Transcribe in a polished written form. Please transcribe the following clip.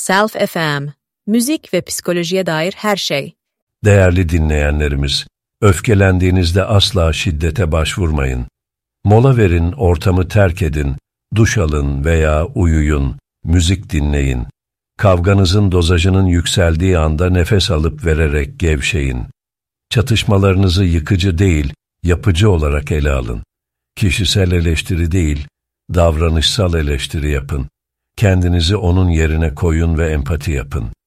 Self FM, müzik ve psikolojiye dair her şey. Değerli dinleyenlerimiz, öfkelendiğinizde asla şiddete başvurmayın. Mola verin, ortamı terk edin, duş alın veya uyuyun, müzik dinleyin. Kavganızın dozajının yükseldiği anda nefes alıp vererek gevşeyin. Çatışmalarınızı yıkıcı değil, yapıcı olarak ele alın. Kişisel eleştiri değil, davranışsal eleştiri yapın. Kendinizi onun yerine koyun ve empati yapın.